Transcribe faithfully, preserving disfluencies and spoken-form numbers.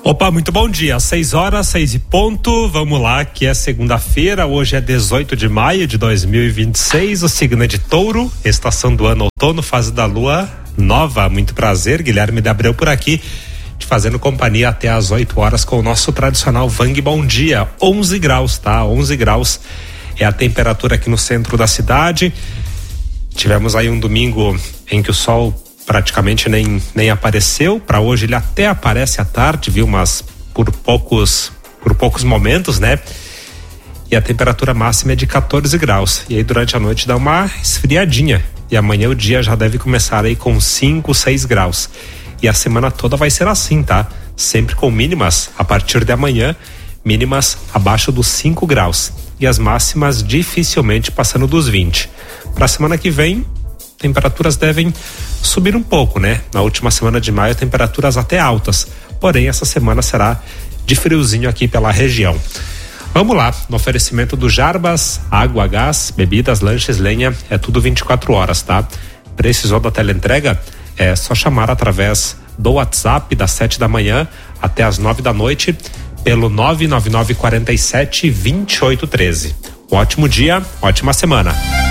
Opa, muito bom dia, seis horas, seis e ponto, vamos lá, que é segunda-feira, hoje é dezoito de maio de dois mil e vinte e seis, o signo é de Touro, estação do ano outono, fase da lua nova. Muito prazer, Guilherme de Abreu por aqui, te fazendo companhia até às oito horas com o nosso tradicional Vang Bom Dia. Onze graus, tá? onze graus é a temperatura aqui no centro da cidade. Tivemos aí um domingo em que o sol praticamente nem, nem apareceu. Para hoje ele até aparece à tarde, viu? Mas por poucos, por poucos momentos, né? E a temperatura máxima é de quatorze graus. E aí durante a noite dá uma esfriadinha. E amanhã o dia já deve começar aí com cinco, seis graus. E a semana toda vai ser assim, tá? Sempre com mínimas a partir de amanhã, mínimas abaixo dos cinco graus. E as máximas dificilmente passando dos vinte. Para a semana que vem, temperaturas devem subir um pouco, né? Na última semana de maio, temperaturas até altas. Porém, essa semana será de friozinho aqui pela região. Vamos lá, no oferecimento do Jarbas, água, gás, bebidas, lanches, lenha, é tudo vinte e quatro horas, tá? Precisou da teleentrega? É só chamar através do WhatsApp das sete da manhã até as nove da noite pelo nove nove nove quatro sete, dois oito um três. Um ótimo dia, ótima semana.